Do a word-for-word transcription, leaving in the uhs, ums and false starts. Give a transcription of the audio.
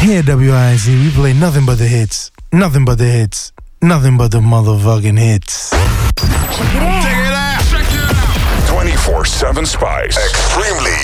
Here at W I Z, we play nothing but the hits. Nothing but the hits. Nothing but the motherfucking hits. Check it out. Check it out. Check it out. twenty-four seven Spice. Extremely